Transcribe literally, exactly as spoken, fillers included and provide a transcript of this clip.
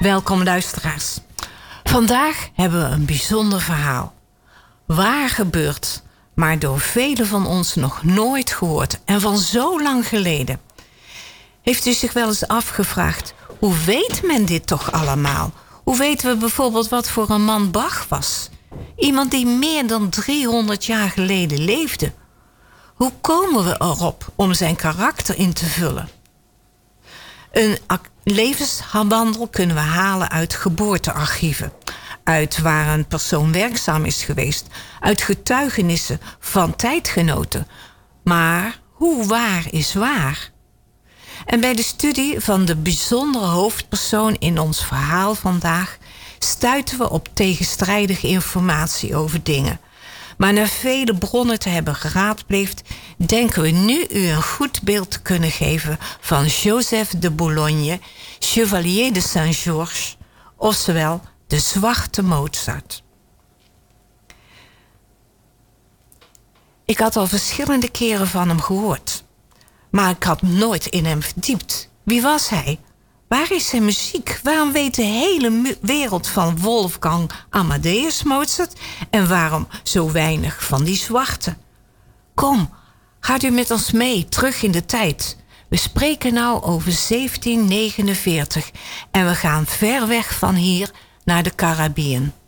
Welkom luisteraars. Vandaag hebben we een bijzonder verhaal. Waar gebeurd, maar door velen van ons nog nooit gehoord en van zo lang geleden. Heeft u zich wel eens afgevraagd, hoe weet men dit toch allemaal? Hoe weten we bijvoorbeeld wat voor een man Bach was? Iemand die meer dan driehonderd jaar geleden leefde. Hoe komen we erop om zijn karakter in te vullen? Een levenswandel kunnen we halen uit geboortearchieven. Uit waar een persoon werkzaam is geweest. Uit getuigenissen van tijdgenoten. Maar hoe waar is waar? En bij de studie van de bijzondere hoofdpersoon in ons verhaal vandaag stuiten we op tegenstrijdige informatie over dingen. Maar na vele bronnen te hebben geraadpleegd, denken we nu u een goed beeld te kunnen geven van Joseph de Boulogne, Chevalier de Saint-Georges, oftewel de Zwarte Mozart. Ik had al verschillende keren van hem gehoord, maar ik had nooit in hem verdiept. Wie was hij? Waar is zijn muziek? Waarom weet de hele mu- wereld van Wolfgang Amadeus Mozart? En waarom zo weinig van die zwarte? Kom, gaat u met ons mee, terug in de tijd. We spreken nou over zeventien negenenveertig. En we gaan ver weg van hier naar de Caribiën.